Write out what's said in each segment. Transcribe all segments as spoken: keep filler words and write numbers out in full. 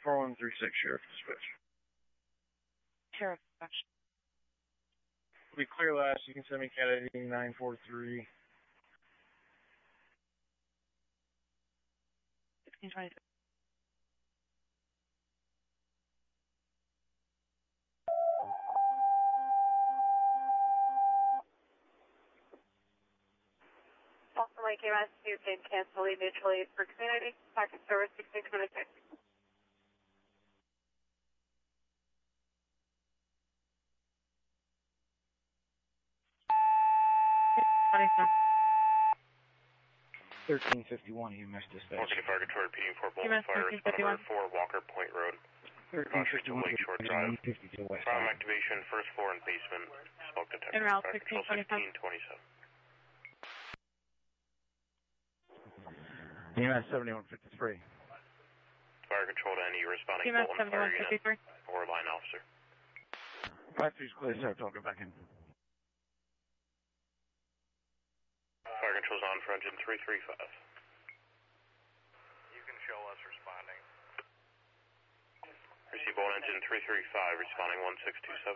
four one three six, Sheriff Dispatch. Sheriff Dispatch. Will be clear last. You can send me cat I D nine four three. sixteen twenty-six. Boston Lake, U S, you can cancel lead neutrally for community. Packet service sixteen twenty-six. thirteen fifty-one, E M S Dispatch. Walker Fire Control repeating for Bolton Fire, respond number four, Walker Point Road. thirteen fifty-one, Lakeshore Drive. fifty-two West. Problem activation, first floor and basement. Smoke detector. En route, sixteen twenty-seven. sixteen twenty-seven. E M S seventy-one fifty-three. Fire Control to any responding E M S Bolton Fire unit seventy-one fifty-three. or line officer. five three is clear, sir. Talk it back in. Fire Control's on for engine three three five. You can show us responding. Receive on engine three three five, responding one six two seven.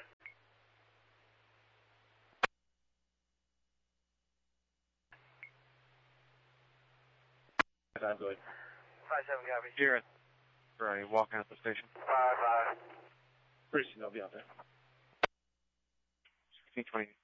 I'm good. five seven copy. Here. Right, walking out the station. five five. Pretty soon I'll be out there. sixteen twenty.